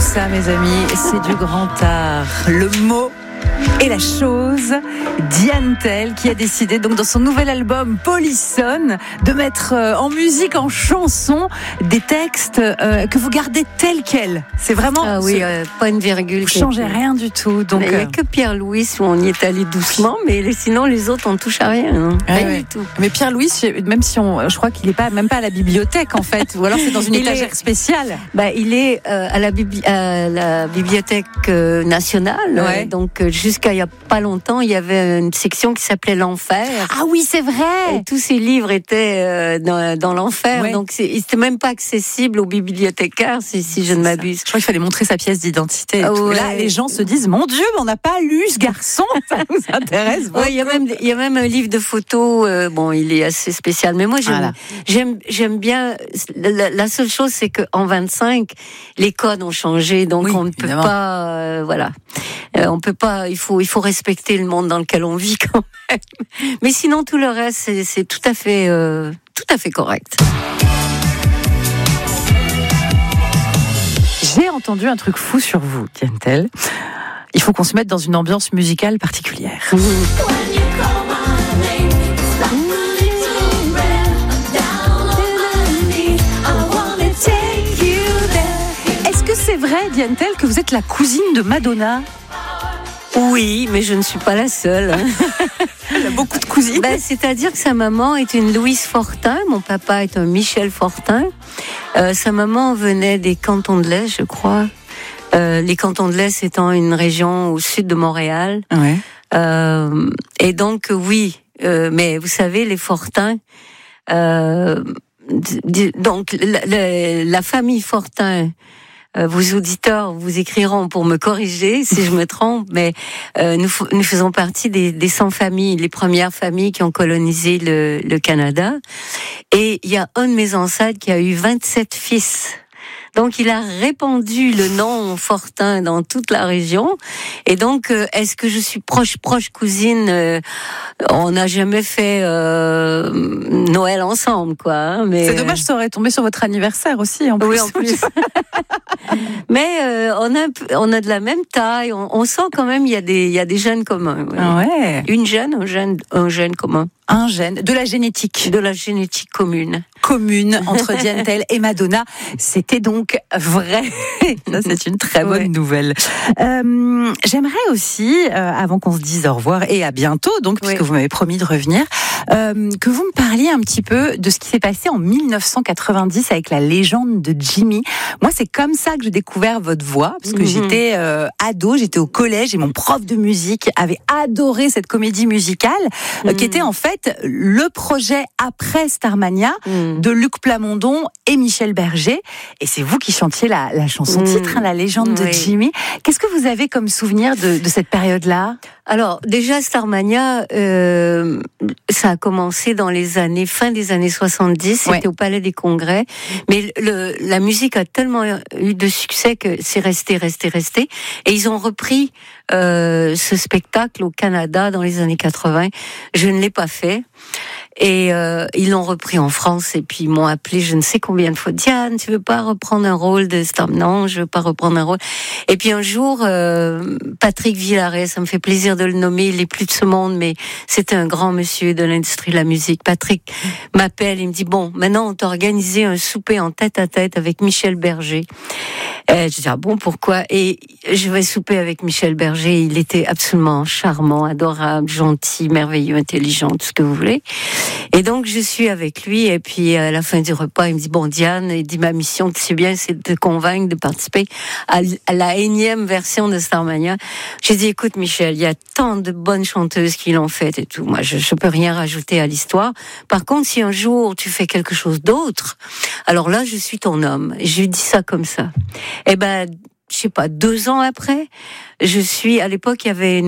ça, mes amis, c'est du grand art. Le mot et la chose, Diane Tell qui a décidé donc dans son nouvel album Polysone de mettre en musique, en chanson, des textes que vous gardez tels quels. C'est vraiment pas une virgule. Vous changez rien du tout. Donc il n'y a que Pierre-Louis où on y est allé doucement, mais sinon les autres on touche à rien. Hein. Rien du tout. Mais Pierre-Louis, même si je crois qu'il n'est pas même pas à la bibliothèque en fait, ou alors c'est dans une étagère spéciale. Il est à la bibliothèque nationale. Ouais. Donc jusqu'à il y a pas longtemps, il y avait une section qui s'appelait l'enfer. Ah oui, c'est vrai. Et tous ces livres étaient dans l'enfer. Ouais. Donc c'était même pas accessible aux bibliothécaires, si je ne m'abuse. Je crois qu'il fallait montrer sa pièce d'identité. Ouais. Là, les gens se disent, mon Dieu, mais on n'a pas lu ce garçon. Ça nous intéresse beaucoup. Ouais, il y a même un livre de photos. Il est assez spécial. Mais moi, j'aime bien. La seule chose, c'est qu'en 25, les codes ont changé, donc on ne peut pas. On peut pas. Il faut respecter le monde dans lequel on vit quand même. Mais sinon, tout le reste, c'est tout à fait correct. J'ai entendu un truc fou sur vous, Diane Tell. Il faut qu'on se mette dans une ambiance musicale particulière. Est-ce que c'est vrai, Diane Tell, que vous êtes la cousine de Madonna ? Oui, mais je ne suis pas la seule. Elle a beaucoup de cousines. C'est-à-dire que sa maman est une Louise Fortin, mon papa est un Michel Fortin. Sa maman venait des Cantons de l'Est, je crois. Les Cantons de l'Est étant une région au sud de Montréal. Ouais. Et donc, oui. Mais vous savez, les Fortins... donc, la famille Fortin... vos auditeurs vous écriront pour me corriger si je me trompe, mais nous faisons partie des 100 familles, les premières familles qui ont colonisé le Canada. Et il y a un de mes ancêtres qui a eu 27 fils. Donc, il a répandu le nom Fortin dans toute la région. Et donc, est-ce que je suis proche cousine? On n'a jamais fait Noël ensemble, quoi. Hein, mais c'est dommage, ça aurait tombé sur votre anniversaire aussi, en plus. Oui, en plus. Mais on a de la même taille. On sent quand même il y a des gènes communs. Ouais. Ah ouais. Un gène commun. Un gène, de la génétique commune entre Diane Tell et Madonna. C'était donc vrai. Ça, c'est une très bonne nouvelle. J'aimerais aussi, avant qu'on se dise au revoir et à bientôt, donc puisque vous m'avez promis de revenir, que vous me parliez un petit peu de ce qui s'est passé en 1990 avec la légende de Jimmy. Moi, c'est comme ça que j'ai découvert votre voix, parce que j'étais ado, j'étais au collège et mon prof de musique avait adoré cette comédie musicale qui était en fait le projet après Starmania de Luc Plamondon et Michel Berger. Et c'est vous qui chantiez la chanson titre, la légende de Jimmy. Qu'est-ce que vous avez comme souvenir de cette période-là ? Alors, déjà, Starmania, ça a commencé dans fin des années 70, c'était au Palais des Congrès. Mais la musique a tellement eu de succès que c'est resté. Et ils ont repris ce spectacle au Canada dans les années 80. Je ne l'ai pas fait. Et ils l'ont repris en France et puis ils m'ont appelé je ne sais combien de fois. Diane, tu veux pas reprendre un rôle de Star? Non, je veux pas reprendre un rôle. Et puis un jour, Patrick Villaret, ça me fait plaisir de le nommer, il est plus de ce monde, mais c'était un grand monsieur de l'industrie de la musique. Patrick m'appelle, il me dit bon, maintenant on t'a organisé un souper en tête-à-tête avec Michel Berger. Je dis ah bon, pourquoi? Et je vais souper avec Michel Berger. Il était absolument charmant, adorable, gentil, merveilleux, intelligent, tout ce que vous voulez. Et donc je suis avec lui et puis à la fin du repas il me dit bon Diane, il dit ma mission tu sais bien c'est de te convaincre de participer à la énième version de Starmania. J'ai dit écoute Michel, il y a tant de bonnes chanteuses qui l'ont fait et tout, moi je peux rien rajouter à l'histoire. Par contre si un jour tu fais quelque chose d'autre, alors là je suis ton homme. Et je lui dis ça comme ça. Et je sais pas, 2 ans après, à l'époque, il y avait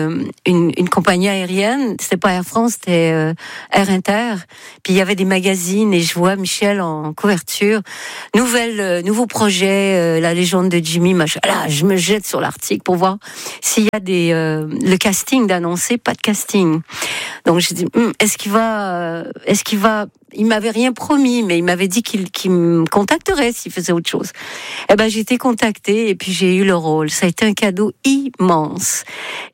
une compagnie aérienne, c'était pas Air France, c'était Air Inter, puis il y avait des magazines, et je vois Michel en couverture, nouveau projet, la légende de Jimmy, machin. Là, je me jette sur l'article pour voir s'il y a le casting d'annoncer, pas de casting. Donc, je dis, est-ce qu'il va il m'avait rien promis, mais il m'avait dit qu'il me contacterait s'il faisait autre chose. Eh ben, j'ai été contactée et puis j'ai eu le rôle. Ça a été un cadeau immense.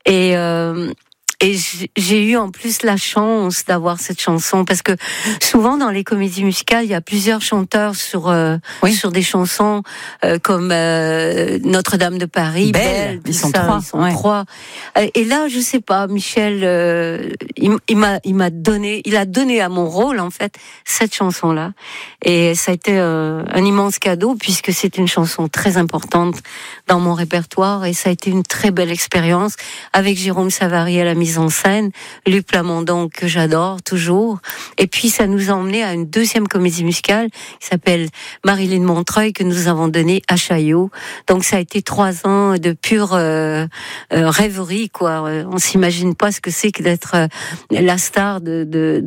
Et j'ai eu en plus la chance d'avoir cette chanson, parce que souvent dans les comédies musicales, il y a plusieurs chanteurs sur des chansons comme Notre-Dame de Paris, Belle, ils sont trois. Trois. Et là, je sais pas, Michel, il a donné à mon rôle en fait cette chanson-là, et ça a été un immense cadeau puisque c'est une chanson très importante dans mon répertoire, et ça a été une très belle expérience avec Jérôme Savary à la mise en scène, Luc Plamondon que j'adore toujours, et puis ça nous a emmené à une deuxième comédie musicale qui s'appelle Marilyn Montreuil, que nous avons donnée à Chaillot. Donc ça a été 3 ans de pure rêverie, quoi. On s'imagine pas ce que c'est que d'être la star de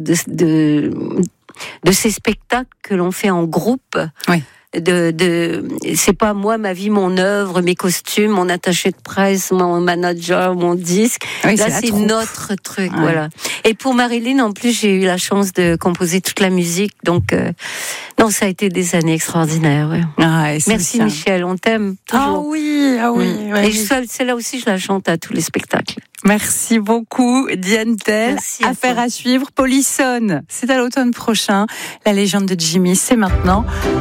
ces spectacles que l'on fait en groupe. Oui. C'est pas moi, ma vie, mon œuvre, mes costumes, mon attaché de presse, mon manager, mon disque. Oui, là, c'est notre truc, voilà. Et pour Marilyn, en plus, j'ai eu la chance de composer toute la musique, donc non, ça a été des années extraordinaires. Ouais. Merci Michel, on t'aime toujours. Ah oui. Et celle-là aussi, je la chante à tous les spectacles. Merci beaucoup, Diane Tell. Affaire à suivre. Polissonne, c'est à l'automne prochain. La légende de Jimmy, c'est maintenant.